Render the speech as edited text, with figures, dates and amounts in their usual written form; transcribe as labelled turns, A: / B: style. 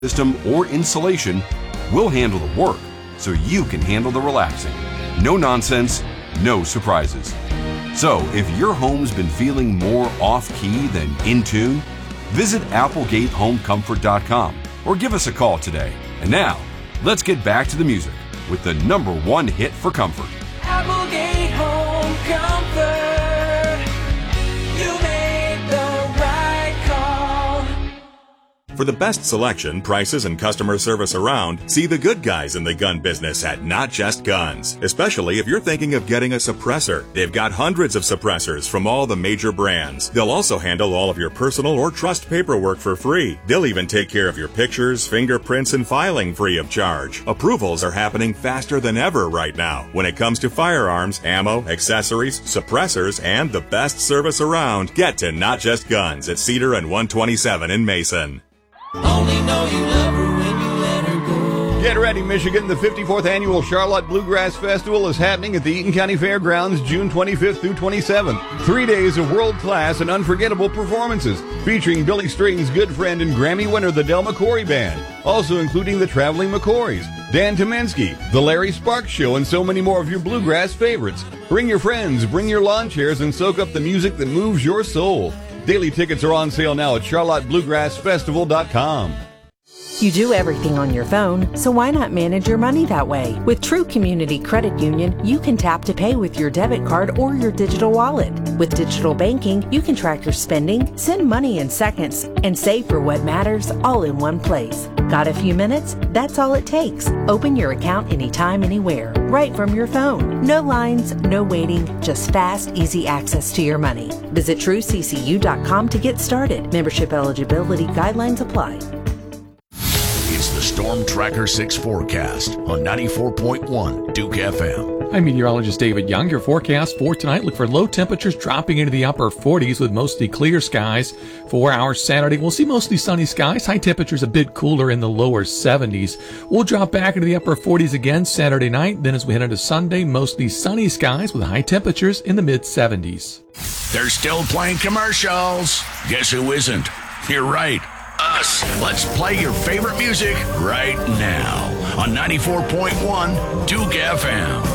A: system or insulation, we'll handle the work so you can handle the relaxing. No nonsense, no surprises. So if your home's been feeling more off-key than in tune, visit ApplegateHomeComfort.com or give us a call today. And now, let's get back to the music with the #1 hit for comfort.
B: Applegate Home Comfort. You made the right call.
C: For the best selection, prices, and customer service around, see the good guys in the gun business at Not Just Guns. Especially if you're thinking of getting a suppressor. They've got hundreds of suppressors from all the major brands. They'll also handle all of your personal or trust paperwork for free. They'll even take care of your pictures, fingerprints, and filing free of charge. Approvals are happening faster than ever right now when it comes to firearms, ammo, accessories, suppressors, and the best service around. Get to Not Just Guns at Cedar and 127 in Mason.
B: Only know you love her when you let her go.
D: Get ready, Michigan. The 54th Annual Charlotte Bluegrass Festival is happening at the Eaton County Fairgrounds June 25th through 27th. 3 days of world-class and unforgettable performances featuring Billy Strayton's good friend and Grammy winner, the Del McCoury Band, also including the Traveling McCoys, Dan Tomensky, the Larry Sparks Show, and so many more of your bluegrass favorites. Bring your friends, bring your lawn chairs, and soak up the music that moves your soul. Daily tickets are on sale now at charlottebluegrassfestival.com.
E: You do everything on your phone, so why not manage your money that way? With True Community Credit Union, you can tap to pay with your debit card or your digital wallet. With digital banking, you can track your spending, send money in seconds, and save for what matters all in one place. Got a few minutes? That's all it takes. Open your account anytime, anywhere, right from your phone. No lines, no waiting, just fast, easy access to your money. Visit TrueCCU.com to get started. Membership eligibility guidelines apply.
F: It's the Storm Tracker 6 forecast on 94.1 Duke FM.
G: I'm meteorologist David Young. Your forecast for tonight, look for low temperatures dropping into the upper 40s with mostly clear skies. For our Saturday, we'll see mostly sunny skies. High temperatures a bit cooler in the lower 70s. We'll drop back into the upper 40s again Saturday night. Then as we head into Sunday, mostly sunny skies with high temperatures in the mid-70s.
F: They're still playing commercials. Guess who isn't? You're right. Us. Let's play your favorite music right now on 94.1 Duke FM.